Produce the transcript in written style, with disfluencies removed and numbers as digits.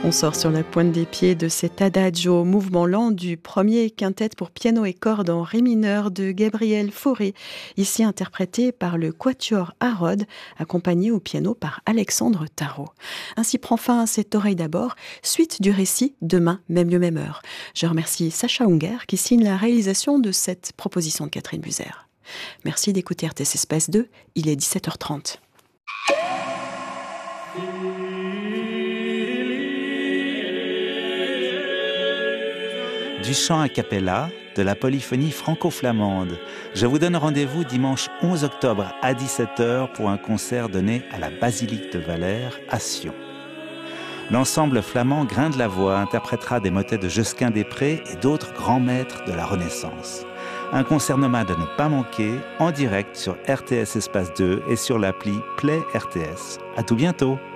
On sort sur la pointe des pieds de cet adagio, mouvement lent du premier quintet pour piano et cordes en ré mineur de Gabriel Fauré, ici interprété par le Quatuor Harrod, accompagné au piano par Alexandre Tarot. Ainsi prend fin cette oreille d'abord, suite du récit demain, même lieu, même heure. Je remercie Sacha Unger qui signe la réalisation de cette proposition de Catherine Buser. Merci d'écouter RTS Espace 2, il est 17h30. Du chant a cappella, de la polyphonie franco-flamande. Je vous donne rendez-vous dimanche 11 octobre à 17h pour un concert donné à la Basilique de Valère à Sion. L'ensemble flamand Grain de la Voix interprétera des motets de Josquin-des-Prés et d'autres grands maîtres de la Renaissance. Un concert nomade à ne pas manquer, en direct sur RTS Espace 2 et sur l'appli Play RTS. À tout bientôt!